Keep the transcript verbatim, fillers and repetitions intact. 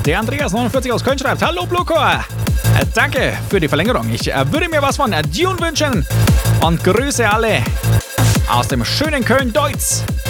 Der Andreas neunundvierzig aus Köln schreibt: Hallo Blucor! Äh, danke für die Verlängerung. Ich äh, würde mir was von äh, Dune wünschen und grüße alle aus dem schönen Köln-Deutz.